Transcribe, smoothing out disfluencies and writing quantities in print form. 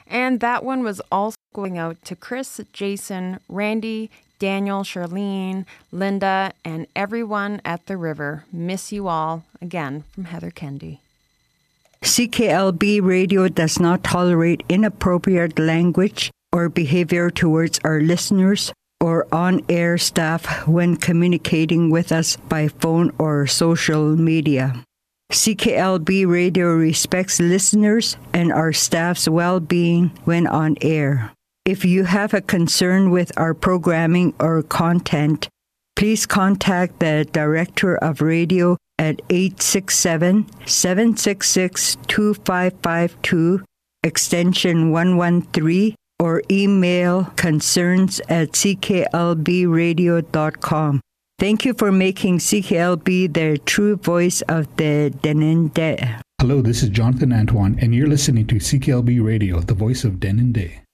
And that one was also going out to Chris, Jason, Randy, Daniel, Charlene, Linda, and everyone at the river. Miss you all. Again, from Heather Kendi. CKLB Radio does not tolerate inappropriate language or behavior towards our listeners or on-air staff when communicating with us by phone or social media. CKLB Radio respects listeners and our staff's well-being when on air. If you have a concern with our programming or content, please contact the Director of Radio at 867-766-2552, extension 113, or email concerns@cklbradio.com. Thank you for making CKLB the true voice of the Denendeh. Hello, this is Jonathan Antoine, and you're listening to CKLB Radio, the voice of Denendeh.